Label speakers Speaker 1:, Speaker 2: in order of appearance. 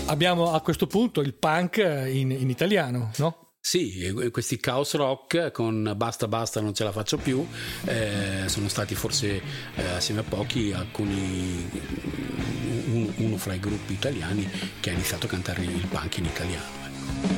Speaker 1: Abbiamo a questo punto il punk in italiano, no?
Speaker 2: Sì, questi Chaos Rock con Basta Basta non ce la faccio più sono stati forse assieme a pochi uno fra i gruppi italiani che ha iniziato a cantare il punk in italiano.